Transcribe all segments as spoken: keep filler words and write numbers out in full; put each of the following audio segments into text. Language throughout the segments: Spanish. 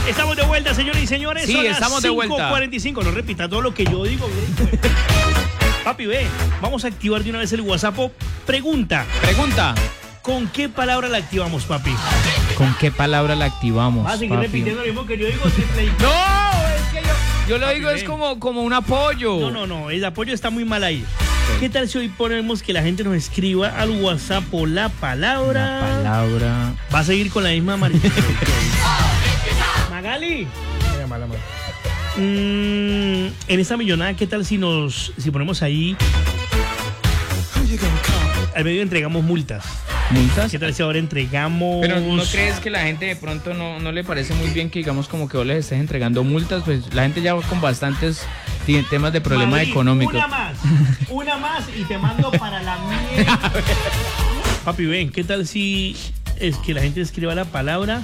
Estamos de vuelta, señores y señores. Sí, Son las estamos de vuelta. cinco cuarenta y cinco. No repita todo lo que yo digo. Papi, ve, vamos a activar de una vez el WhatsApp. Pregunta. Pregunta. ¿Con qué palabra la activamos, papi? ¿Con qué palabra la activamos? Vas a seguir papi? repitiendo lo mismo que yo digo. Triple. No, es que yo, yo lo Papi, digo es ven. como, como un apoyo. No, no, no. El apoyo está muy mal ahí. ¿Qué tal si hoy ponemos que la gente nos escriba al WhatsApp o la palabra? La palabra. Va a seguir con la misma María. Magali. Mira, mala, mala. Mm, en esta millonada, ¿qué tal si nos si ponemos ahí al medio entregamos multas? ¿Multas? ¿Qué tal si ahora entregamos? Pero ¿no crees que la gente de pronto no, no le parece muy bien que digamos como que vos les estés entregando multas? Pues la gente ya va con bastantes temas de problemas Madrid, económicos. Una más, una más y te mando para la mierda. Papi, ven, ¿qué tal si es que la gente escriba la palabra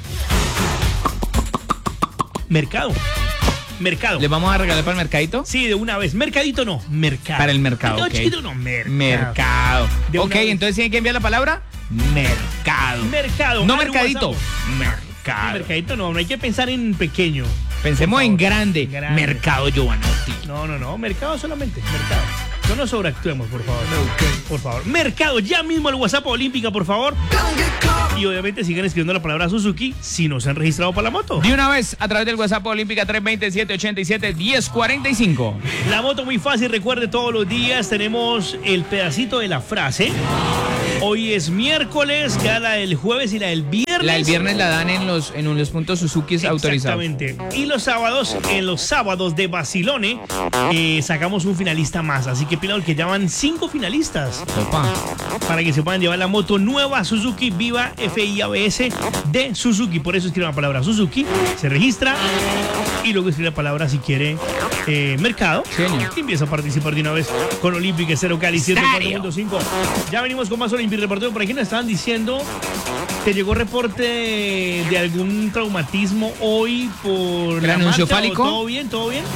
mercado? Mercado. ¿Les vamos a regalar para el mercadito? Sí, de una vez. Mercadito no, mercado. Para el mercado, No, ok. chiquito no, mercado. Mercado. De Ok, una vez. entonces tienen que enviar la palabra mercado. Mercado. No al mercadito. WhatsApp. Mercado. Mercadito no, no hay que pensar en pequeño. Pensemos Por en favor. grande. Grande. Mercado Giovanotti. No, no, no, mercado solamente, mercado. No nos sobreactuemos, por favor. Por favor. Mercado, ya mismo el WhatsApp Olímpica, por favor. Y obviamente sigan escribiendo la palabra Suzuki si no se han registrado para la moto. De una vez, a través del WhatsApp Olímpica tres dos cero, siete ocho siete, uno cero cuatro cinco. La moto muy fácil, recuerde, todos los días tenemos el pedacito de la frase. Hoy es miércoles, queda la del jueves y la del viernes. La del viernes la dan en los, en los puntos Suzuki autorizados. Exactamente. Y los sábados, en los sábados de Basilone, eh, sacamos un finalista más. Así que pila que llaman cinco finalistas. Opa. Para que se puedan llevar la moto nueva Suzuki Viva F I A B S de Suzuki. Por eso escribe la palabra Suzuki, se registra y luego escribe la palabra, si quiere, eh, mercado. Sí, señor. Y empieza a participar de una vez con Olímpica Cero Cali ciento cuatro punto cinco. Ya venimos con más Olímpica Reportero. Por aquí nos estaban diciendo, ¿te llegó reporte de algún traumatismo hoy por ¿El la anuncio marcha? fálico? ¿O ¿Todo bien? ¿Todo bien?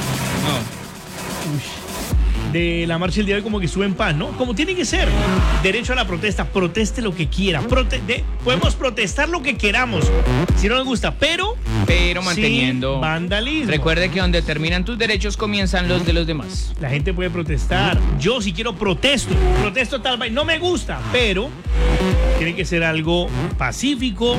No. Uy. De la marcha el día de hoy, como que sube en paz, ¿no? Como tiene que ser. Derecho a la protesta, proteste lo que quiera. Prote de, podemos protestar lo que queramos, si no nos gusta, pero Pero manteniendo. sin vandalismo. Recuerde que donde terminan tus derechos comienzan los de los demás. La gente puede protestar. Yo, si quiero, protesto. Protesto tal vez. No me gusta, pero tiene que ser algo pacífico,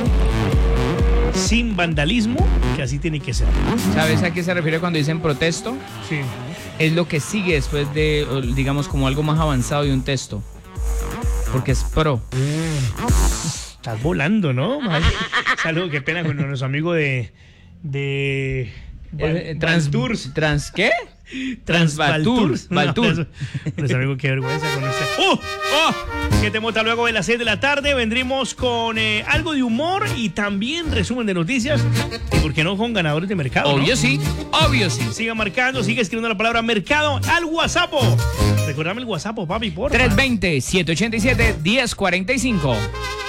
sin vandalismo, que así tiene que ser. ¿Sabes a qué se refiere cuando dicen protesto? Sí. Es lo que sigue después de, digamos, como algo más avanzado de un texto. Porque es pro. Estás volando, ¿no? Saludos, qué pena con nuestro amigo de. de. Eh, trans, Tours. ¿Trans qué? Transvaltours. Valtour. Nuestro amigo, qué vergüenza con este. ¡Oh! ¡Oh! Siete Mota, luego de las seis de la tarde vendremos con eh, algo de humor y también resumen de noticias. Y por qué no con ganadores de mercado. Obvio ¿no? sí, obvio sí. Siga marcando, sigue escribiendo la palabra mercado al WhatsApp. Recordame el WhatsApp, papi, por tres dos cero, siete ocho siete, uno cero cuatro cinco.